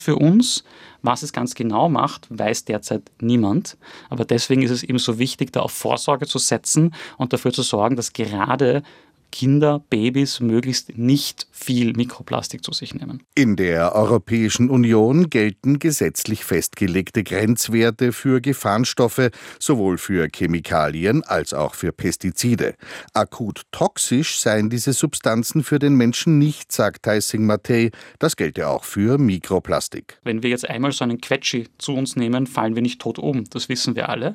für uns. Was es ganz genau macht, weiß derzeit niemand. Aber deswegen ist es eben so wichtig, da auf Vorsorge zu setzen und dafür zu sorgen, dass gerade Kinder, Babys möglichst nicht viel Mikroplastik zu sich nehmen. In der Europäischen Union gelten gesetzlich festgelegte Grenzwerte für Gefahrenstoffe, sowohl für Chemikalien als auch für Pestizide. Akut toxisch seien diese Substanzen für den Menschen nicht, sagt Taising Matei. Das gelte auch für Mikroplastik. Wenn wir jetzt einmal so einen Quetschi zu uns nehmen, fallen wir nicht tot um. Das wissen wir alle.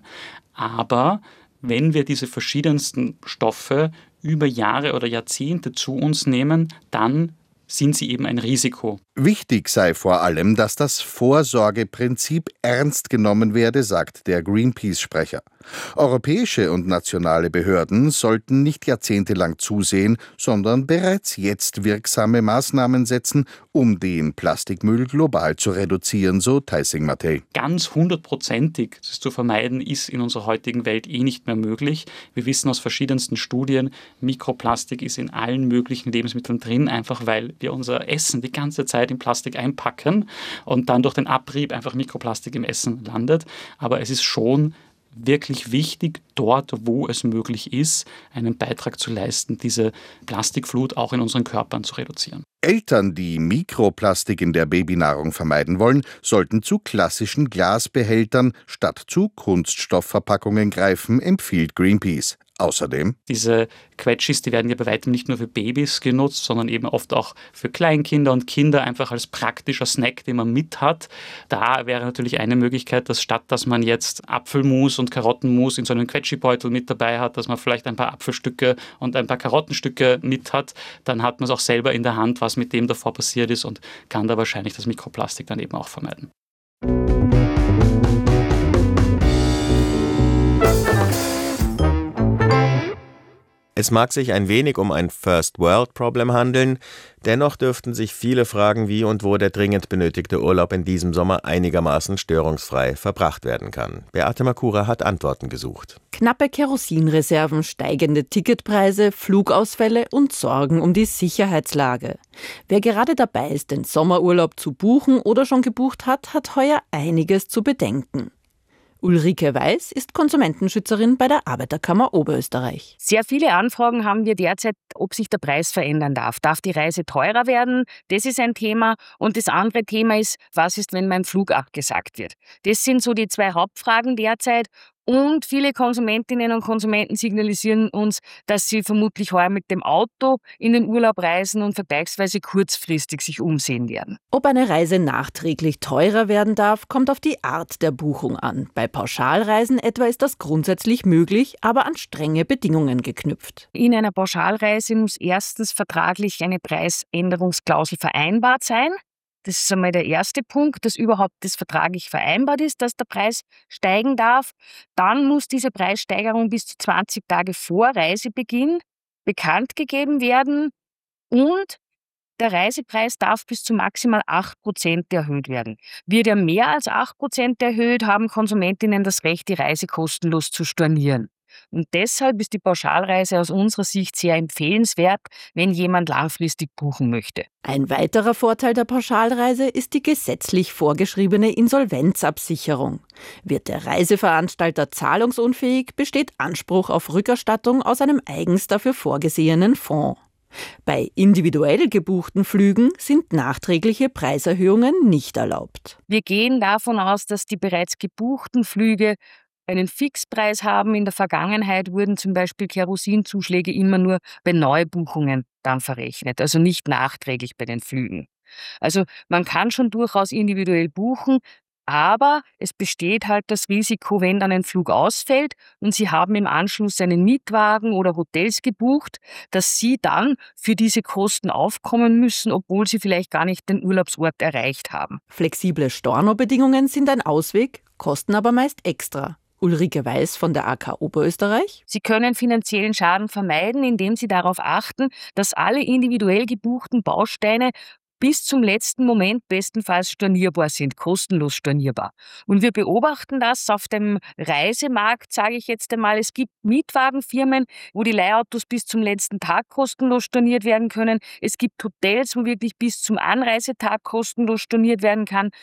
Aber wenn wir diese verschiedensten Stoffe über Jahre oder Jahrzehnte zu uns nehmen, dann sind sie eben ein Risiko. Wichtig sei vor allem, dass das Vorsorgeprinzip ernst genommen werde, sagt der Greenpeace-Sprecher. Europäische und nationale Behörden sollten nicht jahrzehntelang zusehen, sondern bereits jetzt wirksame Maßnahmen setzen, um den Plastikmüll global zu reduzieren, so Taising Matei. Ganz 100%ig das zu vermeiden, ist in unserer heutigen Welt nicht mehr möglich. Wir wissen aus verschiedensten Studien, Mikroplastik ist in allen möglichen Lebensmitteln drin, einfach weil wir unser Essen die ganze Zeit in Plastik einpacken und dann durch den Abrieb einfach Mikroplastik im Essen landet. Aber es ist schon wirklich wichtig, dort, wo es möglich ist, einen Beitrag zu leisten, diese Plastikflut auch in unseren Körpern zu reduzieren. Eltern, die Mikroplastik in der Babynahrung vermeiden wollen, sollten zu klassischen Glasbehältern statt zu Kunststoffverpackungen greifen, empfiehlt Greenpeace. Außerdem: Diese Quetschis, die werden ja bei weitem nicht nur für Babys genutzt, sondern eben oft auch für Kleinkinder und Kinder einfach als praktischer Snack, den man mit hat. Da wäre natürlich eine Möglichkeit, dass statt dass man jetzt Apfelmus und Karottenmus in so einem Quetschibeutel mit dabei hat, dass man vielleicht ein paar Apfelstücke und ein paar Karottenstücke mit hat, dann hat man es auch selber in der Hand, was mit dem davor passiert ist und kann da wahrscheinlich das Mikroplastik dann eben auch vermeiden. Es mag sich ein wenig um ein First-World-Problem handeln, dennoch dürften sich viele fragen, wie und wo der dringend benötigte Urlaub in diesem Sommer einigermaßen störungsfrei verbracht werden kann. Beate Makura hat Antworten gesucht. Knappe Kerosinreserven, steigende Ticketpreise, Flugausfälle und Sorgen um die Sicherheitslage. Wer gerade dabei ist, den Sommerurlaub zu buchen oder schon gebucht hat, hat heuer einiges zu bedenken. Ulrike Weiß ist Konsumentenschützerin bei der Arbeiterkammer Oberösterreich. Sehr viele Anfragen haben wir derzeit, ob sich der Preis verändern darf. Darf die Reise teurer werden? Das ist ein Thema. Und das andere Thema ist, was ist, wenn mein Flug abgesagt wird? Das sind so die zwei Hauptfragen derzeit. Und viele Konsumentinnen und Konsumenten signalisieren uns, dass sie vermutlich heuer mit dem Auto in den Urlaub reisen und vergleichsweise kurzfristig sich umsehen werden. Ob eine Reise nachträglich teurer werden darf, kommt auf die Art der Buchung an. Bei Pauschalreisen etwa ist das grundsätzlich möglich, aber an strenge Bedingungen geknüpft. In einer Pauschalreise muss erstens vertraglich eine Preisänderungsklausel vereinbart sein. Das ist einmal der erste Punkt, dass überhaupt das vertraglich vereinbart ist, dass der Preis steigen darf. Dann muss diese Preissteigerung bis zu 20 Tage vor Reisebeginn bekannt gegeben werden und der Reisepreis darf bis zu maximal 8% erhöht werden. Wird er mehr als 8% erhöht, haben Konsumentinnen das Recht, die Reise kostenlos zu stornieren. Und deshalb ist die Pauschalreise aus unserer Sicht sehr empfehlenswert, wenn jemand langfristig buchen möchte. Ein weiterer Vorteil der Pauschalreise ist die gesetzlich vorgeschriebene Insolvenzabsicherung. Wird der Reiseveranstalter zahlungsunfähig, besteht Anspruch auf Rückerstattung aus einem eigens dafür vorgesehenen Fonds. Bei individuell gebuchten Flügen sind nachträgliche Preiserhöhungen nicht erlaubt. Wir gehen davon aus, dass die bereits gebuchten Flüge einen Fixpreis haben. In der Vergangenheit wurden zum Beispiel Kerosinzuschläge immer nur bei Neubuchungen dann verrechnet, also nicht nachträglich bei den Flügen. Also man kann schon durchaus individuell buchen, aber es besteht halt das Risiko, wenn dann ein Flug ausfällt und Sie haben im Anschluss einen Mietwagen oder Hotels gebucht, dass Sie dann für diese Kosten aufkommen müssen, obwohl Sie vielleicht gar nicht den Urlaubsort erreicht haben. Flexible Stornobedingungen sind ein Ausweg, kosten aber meist extra. Ulrike Weiß von der AK Oberösterreich. Sie können finanziellen Schaden vermeiden, indem Sie darauf achten, dass alle individuell gebuchten Bausteine bis zum letzten Moment bestenfalls stornierbar sind, kostenlos stornierbar. Und wir beobachten das auf dem Reisemarkt, sage ich jetzt einmal. Es gibt Mietwagenfirmen, wo die Leihautos bis zum letzten Tag kostenlos storniert werden können. Es gibt Hotels, wo wirklich bis zum Anreisetag kostenlos storniert werden kann.